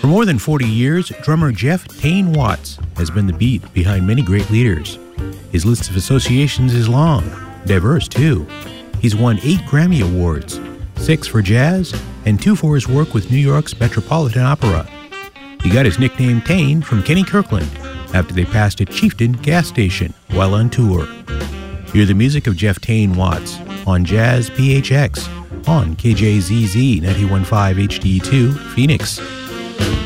For more than 40 years, drummer Jeff Tain Watts has been the beat behind many great leaders. His list of associations is long, diverse too. He's won 8 Grammy Awards, 6 for jazz, and 2 for his work with New York's Metropolitan Opera. He got his nickname Tain from Kenny Kirkland after they passed a Chieftain gas station while on tour. Hear the music of Jeff Tain Watts on Jazz PHX on KJZZ 91.5 HD2 Phoenix.